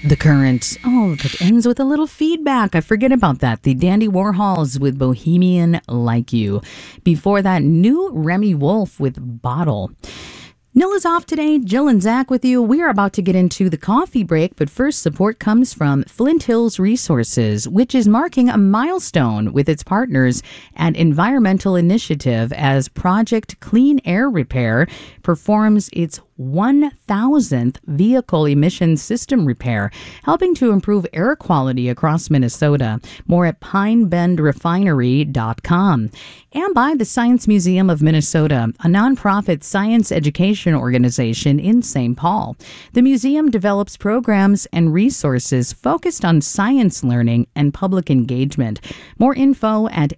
The Current. Oh, that ends with a little feedback. I forget about that. The Dandy Warhols with Bohemian Like You. Before that, new Remy Wolf with Bottle. Nil is off today. Jill and Zach with you. We are about to get into the coffee break, but first support comes from Flint Hills Resources, which is marking a milestone with its partners at Environmental Initiative as Project Clean Air Repair performs its 1,000th vehicle emission system repair, helping to improve air quality across Minnesota. More at pinebendrefinery.com. And by the Science Museum of Minnesota, a nonprofit science education organization in St. Paul. The museum develops programs and resources focused on science learning and public engagement. More info at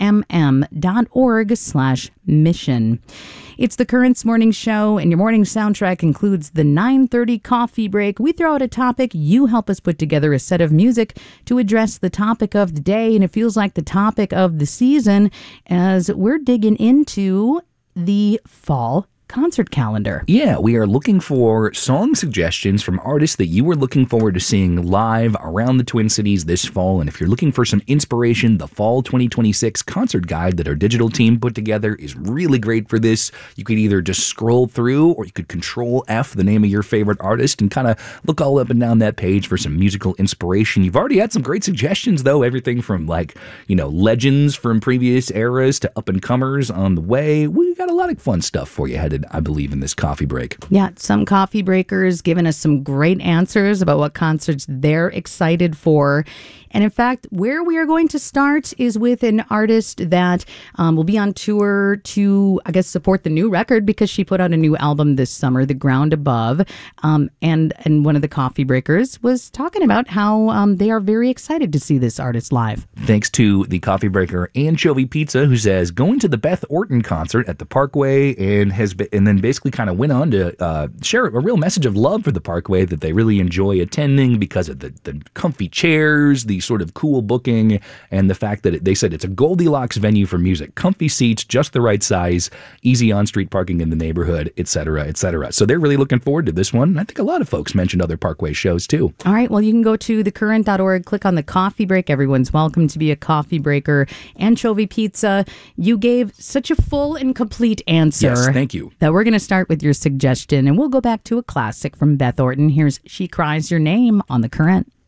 smm.org/mission. It's the Currents Morning Show, and your morning soundtrack includes the 9:30 coffee break. We throw out a topic. You help us put together a set of music to address the topic of the day, and it feels like the topic of the season as we're digging into the fall concert calendar. Yeah, we are looking for song suggestions from artists that you are looking forward to seeing live around the Twin Cities this fall. And if you're looking for some inspiration, the Fall 2026 concert guide that our digital team put together is really great for this. You could either just scroll through or you could Control F the name of your favorite artist and kind of look all up and down that page for some musical inspiration. You've already had some great suggestions, though. Everything from legends from previous eras to up-and-comers on the way. We got a lot of fun stuff for you headed, I believe, in this coffee break. Yeah, some coffee breakers giving us some great answers about what concerts they're excited for. And in fact, where we are going to start is with an artist that will be on tour to, I guess, support the new record because she put out a new album this summer, The Ground Above. And one of the coffee breakers was talking about how they are very excited to see this artist live. Thanks to the coffee breaker Anchovy Pizza, who says going to the Beth Orton concert at the Parkway and then basically kind of went on to share a real message of love for the Parkway that they really enjoy attending because of the comfy chairs, the sort of cool booking, and the fact that they said it's a Goldilocks venue for music. Comfy seats, just the right size, easy on-street parking in the neighborhood, etc., etc. So they're really looking forward to this one. I think a lot of folks mentioned other Parkway shows too. All right, well, you can go to thecurrent.org, click on the coffee break. Everyone's welcome to be a coffee breaker. Anchovy Pizza, you gave such a full and complete answer. Yes, thank you. That we're going to start with your suggestion, and we'll go back to a classic from Beth Orton. Here's She Cries Your Name on The Current.